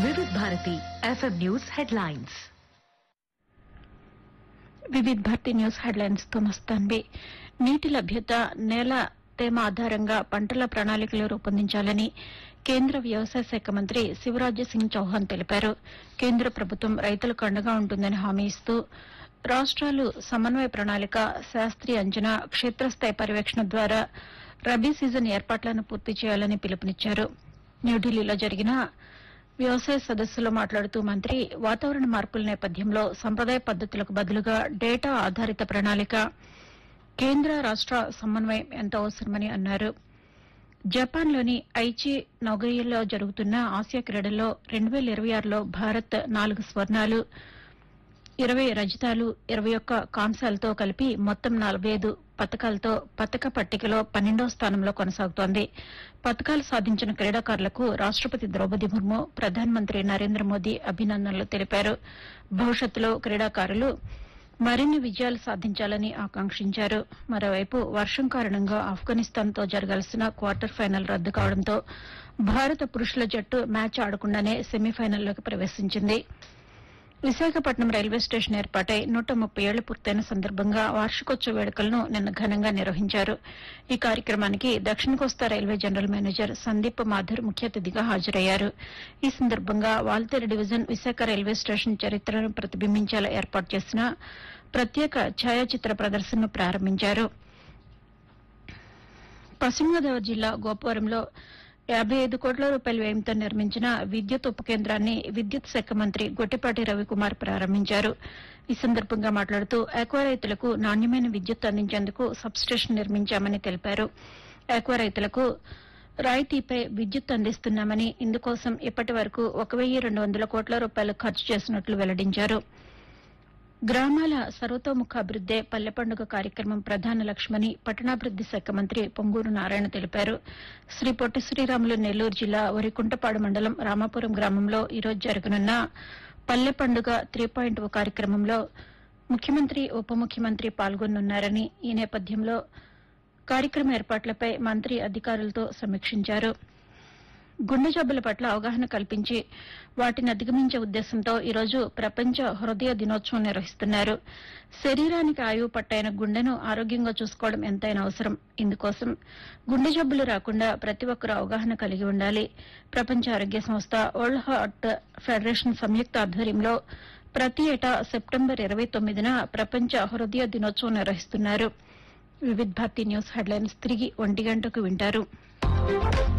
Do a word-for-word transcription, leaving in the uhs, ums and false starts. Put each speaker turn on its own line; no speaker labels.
వివిధ Bharati FM news headlines.
వివిధ Bharati news headlines తో మస్తాన్వి. నీటి లభ్యత, నేల తేమ ఆధారంగా పంటల ప్రణాళికలు రూపొందించాలని కేంద్ర వ్యవసాయ శాఖ మంత్రి శివరాజ్ సింగ్ చౌహాన్ తెలిపారు. కేంద్ర ప్రభుత్వం రైతులకు అండగా ఉంటుందని హామీ ఇస్తూ రాష్ట్రాలు సమన్వయ ప్రణాళిక, శాస్త్రీయ అంచనా, క్షేత్రస్థాయి పర్యవేక్షణ ద్వారా రబీ సీజన్ ఏర్పాట్లను పూర్తి చేయాలని పిలుపునిచ్చారు. న్యూఢిల్లీలో జరిగిన వ్యవసాయ సదస్సులో మాట్లాడుతూ మంత్రి వాతావరణ మార్పుల నేపథ్యంలో సంప్రదాయ పద్దతులకు బదులుగా డేటా ఆధారిత ప్రణాళిక, కేంద్ర రాష్ట సమన్వయం ఎంతో అవసరమని అన్నారు. జపాన్లోని ఐచి నొగోయాలో జరుగుతున్న ఆసియా క్రీడల్లో రెండు వేల ఇరవై ఆరులో భారత్ నాలుగు స్వర్ణాలు, ఇరవై రజతాలు, ఇరవై ఒక్క కాంస్యాలతో కలిపి మొత్తం నలభై ఐదు పతకాలతో పతక పట్టికలో పన్నెండవ స్థానంలో కొనసాగుతోంది. పతకాలు సాధించిన క్రీడాకారులకు రాష్టపతి ద్రౌపది ముర్ము, ప్రధానమంత్రి నరేంద్ర మోదీ అభినందనలు తెలిపారు. భవిష్యత్తులో క్రీడాకారులు మరిన్ని విజయాలు సాధించాలని ఆకాంక్షించారు. మరోవైపు వర్షం కారణంగా ఆఫ్ఘనిస్తాన్తో జరగాల్సిన క్వార్టర్ ఫైనల్ రద్దు కావడంతో భారత పురుషుల జట్టు మ్యాచ్ ఆడకుండానే సెమీఫైనల్లోకి ప్రవేశించింది. విశాఖపట్నం రైల్వే స్టేషన్ ఏర్పాటై నూట ముప్పై ఏళ్లు పూర్తయిన సందర్భంగా వార్షికోత్సవ వేడుకలను నిన్న ఘనంగా నిర్వహించారు. ఈ కార్యక్రమానికి దక్షిణ కోస్తా railway general manager Sandeep Mathur ముఖ్య అతిథిగా హాజరయ్యారు. ఈ సందర్భంగా Waltair division Visakha railway station చరిత్రను ప్రతిబింబించేలా ఏర్పాటు చేసిన ప్రత్యేక ఛాయాచిత్ర ప్రదర్శనను ప్రారంభించారు. పశ్చిమ గోదావరి జిల్లా గోపవరంలో యాబై ఐదు కోట్ల రూపాయల వ్యయంతో నిర్మించిన విద్యుత్ ఉప కేంద్రాన్ని విద్యుత్ శాఖ మంత్రి గొట్టిపాటి రవికుమార్ ప్రారంభించారు. ఈ సందర్భంగా మాట్లాడుతూ ఆక్వా రైతులకు నాణ్యమైన విద్యుత్ అందించేందుకు సబ్స్టేషన్ నిర్మించామని తెలిపారు. ఆక్వా రైతులకు రాయితీపై విద్యుత్ అందిస్తున్నామని, ఇందుకోసం ఇప్పటి వరకు ఒక వెయ్యి రెండు వందల కోట్ల రూపాయలు ఖర్చు చేసినట్లు వెల్లడించారు. గ్రామాల సర్వతోముఖాభివృద్దే పల్లె పండుగ కార్యక్రమం ప్రధాన లక్ష్యమని పట్టణాభివృద్ది శాఖ మంత్రి పొంగూరు నారాయణ తెలిపారు. శ్రీ పొట్టి శ్రీరాములు నెల్లూరు జిల్లా వరికుంటపాడు మండలం రామాపురం గ్రామంలో ఈరోజు జరగనున్న పల్లె పండుగ త్రీ పాయింట్ ఓ కార్యక్రమంలో ముఖ్యమంత్రి, ఉప ముఖ్యమంత్రి పాల్గొనున్నారని, ఈ నేపథ్యంలో కార్యక్రమ ఏర్పాట్లపై మంత్రి అధికారులతో సమీక్షించారు. గుండె జబ్బుల పట్ల అవగాహన కల్పించి వాటిని అధిగమించే ఉద్దేశంతో ఈరోజు ప్రపంచ హృదయ దినోత్సవం నిర్వహిస్తున్నారు. శరీరానికి ఆయువు పట్టైన గుండెను ఆరోగ్యంగా చూసుకోవడం ఎంతైనా అవసరం. ఇందుకోసం గుండె జబ్బులు రాకుండా ప్రతి ఒక్కరూ అవగాహన కలిగి ఉండాలి. ప్రపంచ ఆరోగ్య సంస్థ, వరల్డ్ హార్ట్ ఫెడరేషన్ సంయుక్త ఆధ్వర్యంలో ప్రతి ఏటా సెప్టెంబర్ ఇరవై తొమ్మిదిన ప్రపంచ హృదయ దినోత్సవం నిర్వహిస్తున్నారు. వివిధ భారతి న్యూస్ హెడ్లైన్స్ తిరిగి ఒంటి గంటకు వింటారు.